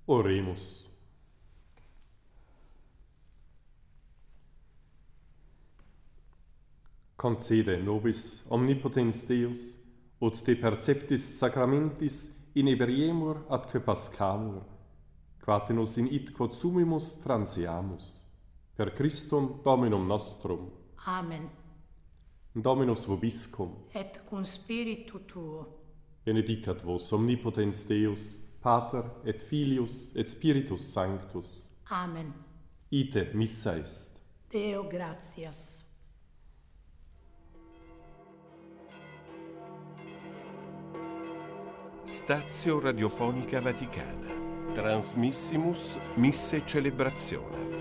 Oremus. Concede nobis omnipotens Deus, ut de perceptis sacramentis inebriemur atque pascamur, quate nos in it quod sumimus transiamus. Per Christum Dominum nostrum. Amen. Dominus vobiscum. Et cum spiritu tuo. Benedicat vos omnipotens Deus, Pater et Filius et Spiritus Sanctus. Amen. Ite missa est. Deo gratias. Stazio Radiofonica Vaticana. Transmissimus Misse Celebrazione.